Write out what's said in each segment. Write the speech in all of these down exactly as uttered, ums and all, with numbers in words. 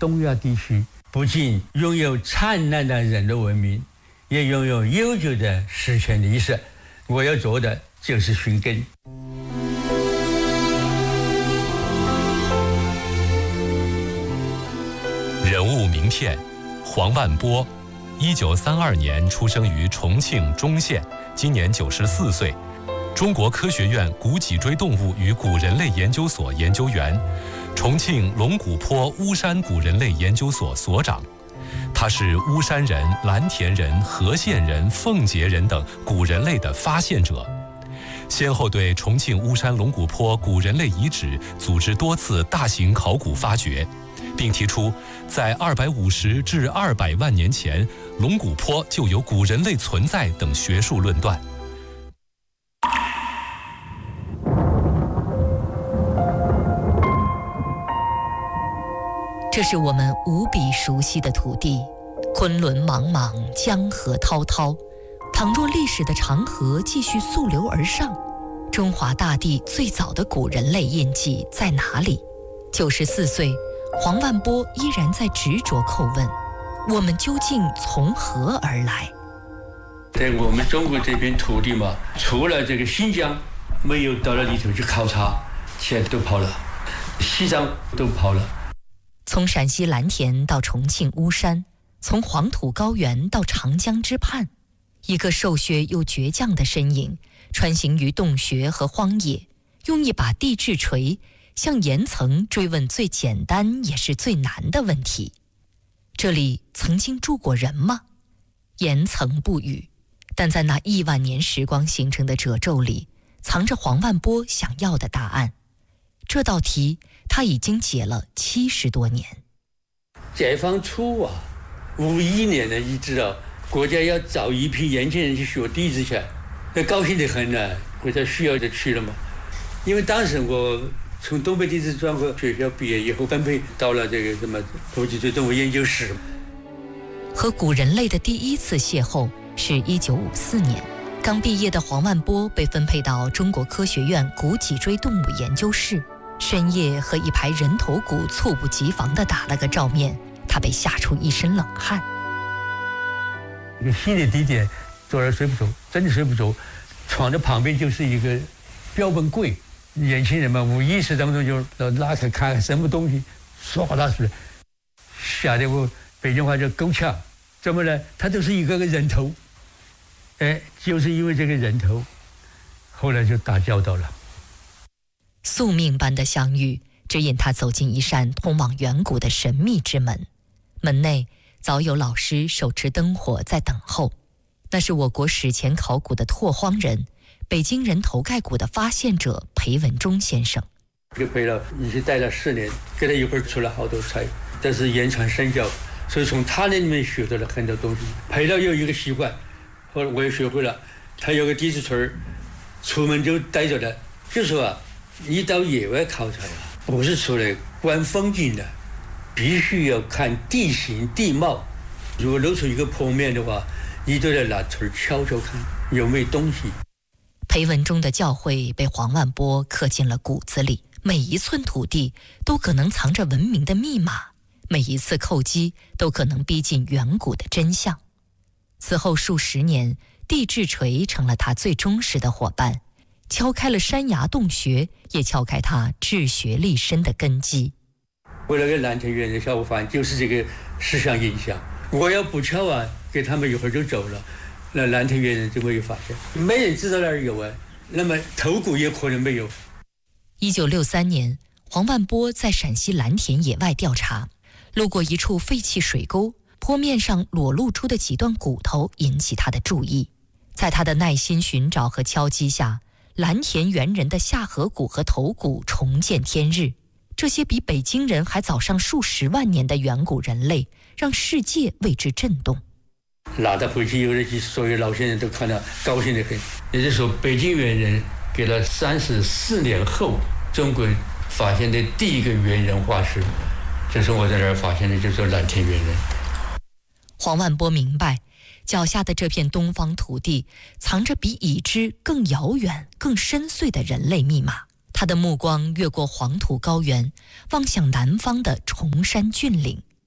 东亚地区不仅拥有灿烂的人类文明，也拥有悠久的史前历史。我要做的就是寻根。 人物名片：黄万波，一九三二年出生于重庆忠县，今年九十四岁，中国科学院古脊椎动物与古人类研究所研究员，重庆龙骨坡巫山古人类研究所所长。他是巫山人、蓝田人、和县人、奉节人等古人类的发现者，先后对重庆巫山龙骨坡古人类遗址组织多次大型考古发掘，并提出在二百五十至二百万年前龙骨坡就有古人类存在等学术论断。 这是我们无比熟悉的土地，昆仑茫茫，江河滔滔。倘若历史的长河继续溯流而上，中华大地最早的古人类印记在哪里？九十四岁，黄万波依然在执着叩问：我们究竟从何而来？ 在我们中国这片土地嘛，除了这个新疆没有到了里头去考察，其他都跑了，西藏都跑了。 从陕西蓝田到重庆巫山，从黄土高原到长江之畔，一个瘦削又倔强的身影穿行于洞穴和荒野，用一把地质锤向岩层追问最简单也是最难的问题：这里曾经住过人吗？岩层不语，但在那亿万年时光形成的褶皱里，藏着黄万波想要的答案。这道题他已经解了七十多年。 解放初啊，五一年呢，你知道国家要找一批年轻人去学地质去，那高兴得很呢。国家需要就去了嘛。因为当时我从东北地质专科学校毕业以后，分配到了这个什么古脊椎动物研究室。 和古人类的第一次邂瀅是一九五四年，刚毕业的黄万波被分配到中国科学院古脊椎动物研究室。深夜和一排人头骨猝不及防地打了个照面，他被吓出一身冷汗。 一个新的地点，坐着睡不着，真的睡不着。床的旁边就是一个标本柜，年轻人嘛，无意识当中就拉开看什么东西，唰啦出来，吓得我北京话叫够呛。怎么呢？他就是一个个人头，哎，就是因为这个人头，后来就打交道了。 宿命般的相遇，指引他走进一扇通往远古的神秘之门。门内早有老师手持灯火在等候，那是我国史前考古的拓荒人，北京人头盖骨的发现者裴文中先生。 就陪了，一起待了四年，跟他一块儿出了好多差，但是言传身教，所以从他那里面学到了很多东西。陪了有一个习惯，后来我也学会了，他有个地质锤，出门就带着的，就说啊。你到野外考察呀，不是出来观风景的，必须要看地形地貌。如果露出一个坡面的话，你都得拿锤敲敲看有没有东西。 裴文中的教诲被黄万波刻进了骨子里，每一寸土地都可能藏着文明的密码，每一次叩击都可能逼近远古的真相。此后数十年，地质锤成了他最忠实的伙伴，敲开了山崖洞穴，也敲开他治学立身的根基。 为了给蓝田园的小伙伴就是这个思想影响，我要不敲啊，给他们一会儿就走了，那蓝田园人就没有发现，没人知道那儿有啊，那么头骨也可能没有。 一九六三年，黄万波在陕西蓝田野外调查，路过一处废弃水沟，坡面上裸露出的几段骨头引起他的注意。在他的耐心寻找和敲击下，蓝田猿人的下颌骨和头骨重见天日。这些比北京人还早上数十万年的远古人类，让世界为之震动。 拿到回去有的所有老先生都看到高兴得很。也就是说，北京猿人给了三十四年后，中国发现的第一个猿人化石，就是我在这儿发现的，就是蓝田猿人。 黄万波明白，脚下的这片东方土地藏着比已知更遥远、更深邃的人类密码。他的目光越过黄土高原，望向南方的崇山峻岭，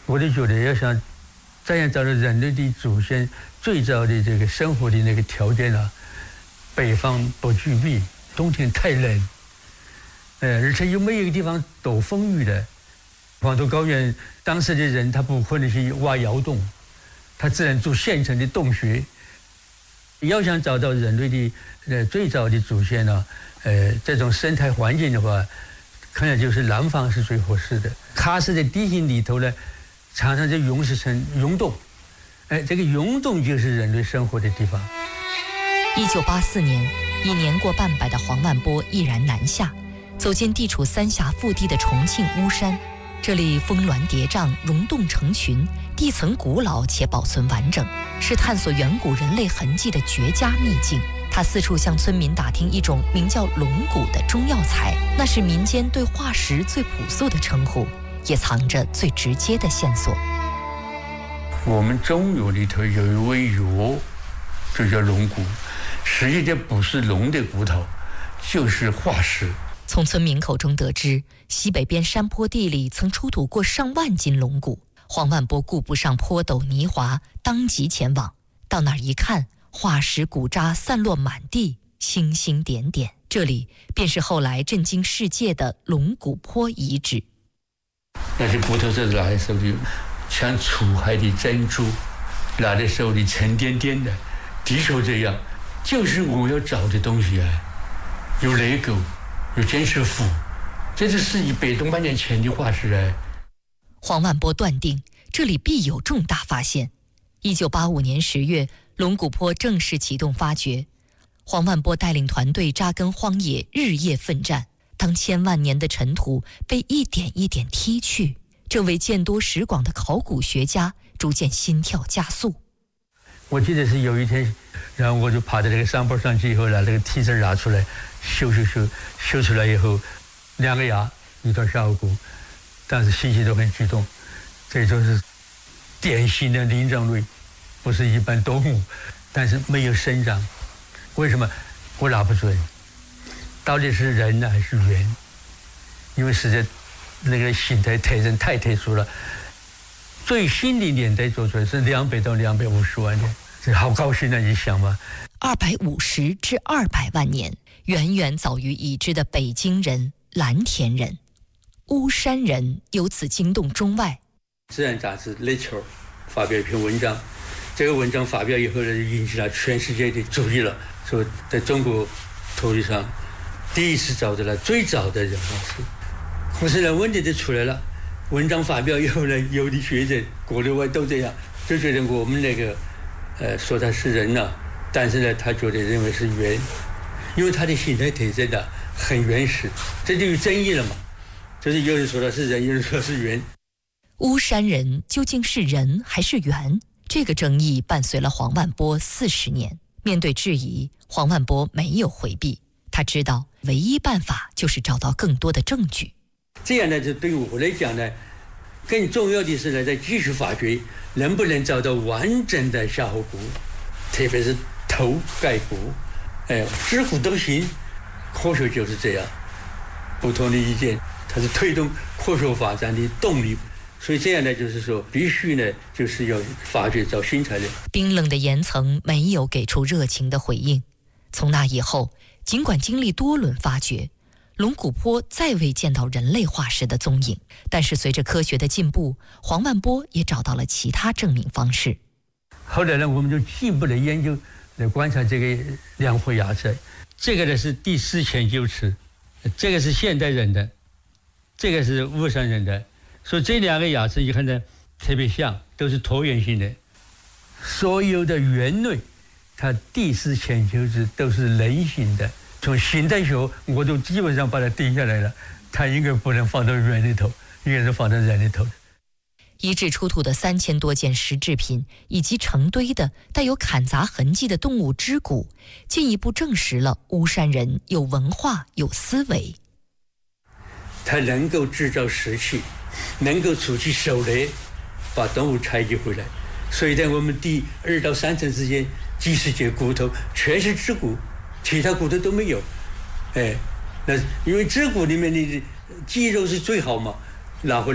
我就觉得要想这样找到人类的祖先最早的这个生活的那个条件啊，北方不具备，冬天太冷，呃，而且又没有一个地方躲风雨的。黄土高原当时的人他不可能去挖窑洞，他只能做现成的洞穴。要想找到人类的呃最早的祖先呢，呃，这种生态环境的话，看来就是南方是最合适的。喀什的地形里头呢，常常就涌石成溶洞，哎，这个溶洞就是人类生活的地方。 一九八四年，已年过半百的黄万波毅然南下，走进地处三峡腹地的重庆巫山。这里峰峦叠嶂，溶洞成群，地层古老且保存完整，是探索远古人类痕迹的绝佳秘境。他四处向村民打听一种名叫龙骨的中药材，那是民间对化石最朴素的称呼，也藏着最直接的线索。 我们中药里头有一味药，就叫龙骨，实际上不是龙的骨头，就是化石。 从村民口中得知，西北边山坡地里曾出土过上万斤龙骨。黄万波顾不上坡陡泥滑，当即前往。到那儿一看，化石骨渣散落满地，星星点点。这里便是后来震惊世界的龙骨坡遗址。 那些骨头是拿在手里，像出海的珍珠，拿在手里沉甸甸的。的确这样，就是我要找的东西啊，有雷狗。有坚石斧，这就是一百多万年前的化石哎。 黄万波断定这里必有重大发现。一九八五年十月，龙骨坡正式启动发掘。黄万波带领团队扎根荒野，日夜奋战。当千万年的尘土被一点一点踢去，这位见多识广的考古学家逐渐心跳加速。 我记得是有一天，然后我就爬到这个山坡上去以后，拿这个梯子拿出来，修修修修出来以后，两个牙一段下颌骨，但是信息都很激动，这就是典型的灵长类，不是一般动物，但是没有生长。为什么？我拿不准，到底是人呢还是猿？因为实在那个形态特征太特殊了。最新的年代做出来是两百到两百五十万年，这好高兴啊！你想嘛， 二百五十至二百万年，远远早于已知的北京人、蓝田人、巫山人，由此惊动中外。 自然杂志《Nature》发表一篇文章，这个文章发表以后呢，引起了全世界的注意了，说在中国土地上第一次找到了最早的人化石。可是呢，问题就出来了。文章发表以后呢，有的学者国内外都这样，就觉得我们那个，呃，说他是人了，但是呢，他觉得认为是猿，因为他的形态特征呢很原始，这就有争议了嘛。就是有人说他是人，有人说是猿。 巫山人究竟是人还是猿？这个争议伴随了黄万波四十年。面对质疑，黄万波没有回避，他知道唯一办法就是找到更多的证据。 这样呢，就对我来讲呢，更重要的是呢，在继续发掘能不能找到完整的下颌骨，特别是头盖骨，哎，指骨都行。科学就是这样，不同的意见，它是推动科学发展的动力。所以这样呢，就是说，必须呢，就是要发掘找新材料。 冰冷的岩层没有给出热情的回应。从那以后，尽管经历多轮发掘，龙骨坡再未见到人类化石的踪影，但是随着科学的进步，黄万波也找到了其他证明方式。 后来呢，我们就进一步的研究来观察这个两颗牙齿。这个呢是第四前臼齿，这个是现代人的，这个是巫山人的。所以这两个牙齿一看呢特别像，都是椭圆形的。所有的猿类，它第四前臼齿都是人形的。从形态学，我都基本上把它定下来了，它应该不能放到人里头，应该是放到人里头。 遗址出土的三千多件石制品，以及成堆的带有砍砸痕迹的动物肢骨，进一步证实了巫山人有文化、有思维。 它能够制造石器，能够出起手来，把动物采集回来。所以在我们第二到三层之间，几十节骨头全是肢骨。其他骨头都没有，哎，那因为肢骨里面的肌肉是最好嘛，拿回来。